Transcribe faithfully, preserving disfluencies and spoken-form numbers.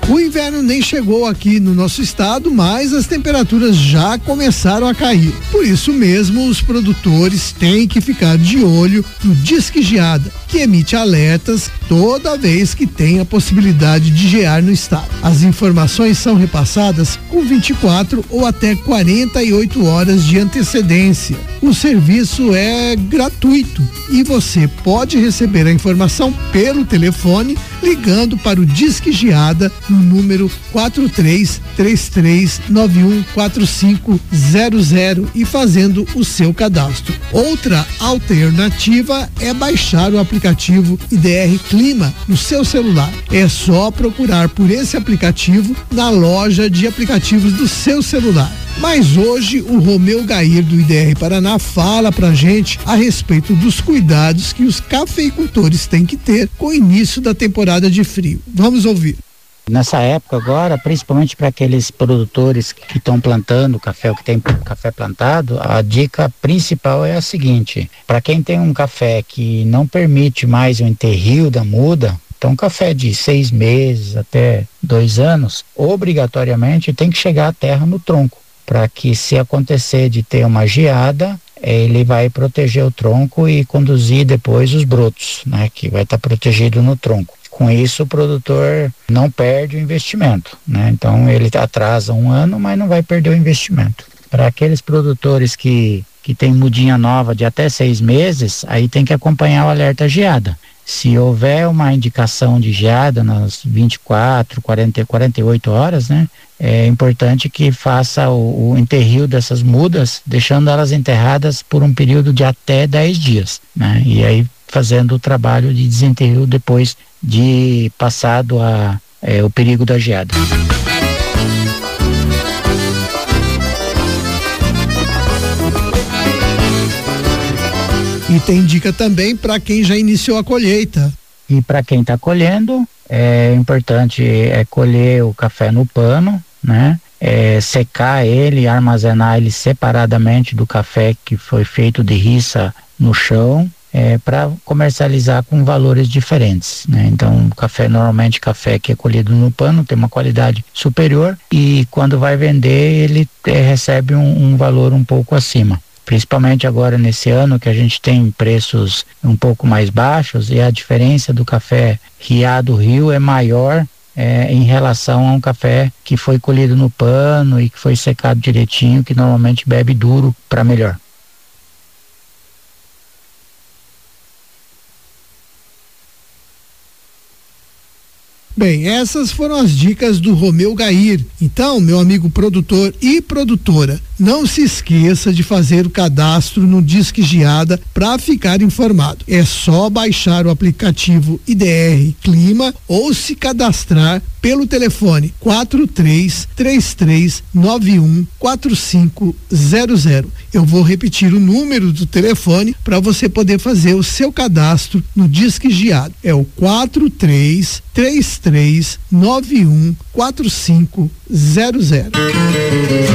O inverno nem chegou aqui no nosso estado, mas as temperaturas já começaram a cair. Por isso mesmo, os produtores têm que ficar de olho no Disque Geada, que emite alertas toda vez que tem a possibilidade de gear no estado. As informações são repassadas com vinte e quatro ou até quarenta e oito horas de antecedência. O serviço é gratuito e você pode receber a informação pelo telefone ligando para o Disque Geada no número quatro três três três nove um quatro cinco zero zero e fazendo o seu cadastro. Outra alternativa é baixar o aplicativo I D R Clima no seu celular. É só procurar por esse aplicativo na loja de aplicativos do seu celular. Mas hoje o Romeu Gair do I D R Paraná fala pra gente a respeito dos cuidados que os cafeicultores têm que ter com o início da temporada de frio. Vamos ouvir. Nessa época agora, principalmente para aqueles produtores que estão plantando café ou que tem café plantado, a dica principal é a seguinte: para quem tem um café que não permite mais o enterrio da muda, então café de seis meses até dois anos, obrigatoriamente tem que chegar à terra no tronco, para que, se acontecer de ter uma geada, ele vai proteger o tronco e conduzir depois os brotos, né, que vai estar tá protegido no tronco. Com isso, o produtor não perde o investimento, né? Então ele atrasa um ano, mas não vai perder o investimento. Para aqueles produtores que que tem mudinha nova de até seis meses, aí tem que acompanhar o alerta geada. Se houver uma indicação de geada nas vinte e quatro, quarenta, quarenta e oito horas, né? É importante que faça o, o enterrio dessas mudas, deixando elas enterradas por um período de até dez dias, né? E aí fazendo o trabalho de desenterro depois de passado a, é, o perigo da geada. E tem dica também para quem já iniciou a colheita. E para quem está colhendo, é importante é colher o café no pano, né? É, secar ele, armazenar ele separadamente do café que foi feito de riça no chão, é, para comercializar com valores diferentes, né? Então, o café, normalmente café que é colhido no pano tem uma qualidade superior e quando vai vender ele é, recebe um, um valor um pouco acima. Principalmente agora nesse ano que a gente tem preços um pouco mais baixos e a diferença do café Riado Rio é maior é, em relação a um café que foi colhido no pano e que foi secado direitinho, que normalmente bebe duro para melhor. Bem, essas foram as dicas do Romeu Gair. Então, meu amigo produtor e produtora, não se esqueça de fazer o cadastro no Disque Geada para ficar informado. É só baixar o aplicativo I D R Clima ou se cadastrar pelo telefone quatro três três três nove um quatro cinco zero zero. Eu vou repetir o número do telefone para você poder fazer o seu cadastro no Disque Geada. É o quatro três três três nove um quatro cinco zero zero.